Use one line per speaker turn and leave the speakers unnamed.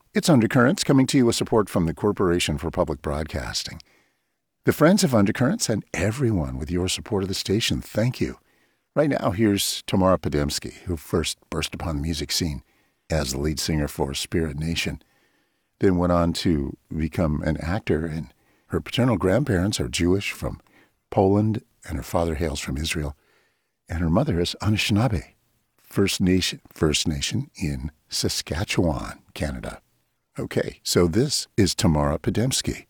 It's Undercurrents, coming to you with support from the Corporation for Public Broadcasting. The friends of Undercurrents and everyone with your support of the station, thank you. Right now, here's Tamara Podemski, who first burst upon the music scene as the lead singer for Spirit Nation, then went on to become an actor, and her paternal grandparents are Jewish from Poland, and her father hails from Israel, and her mother is Anishinaabe, First Nation in Saskatchewan, Canada. Okay, so this is Tamara Podemski.